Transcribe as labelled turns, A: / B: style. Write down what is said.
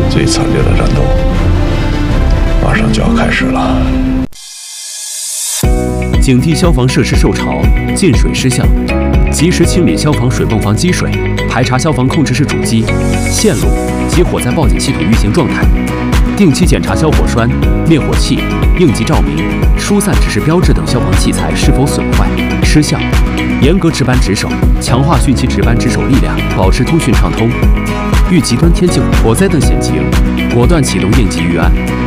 A: 最惨烈的战斗马上就要开始了。
B: 警惕消防设施受潮、进水失效，及时清理消防水泵房积水，排查消防控制室主机、线路及火灾报警系统运行状态，定期检查消火栓、灭火器、应急照明、疏散指示标志等消防器材是否损坏、失效，严格值班值守，强化汛期值班值守力量，保持通讯畅通。遇极端天气、火灾等险情，果断启动应急预案。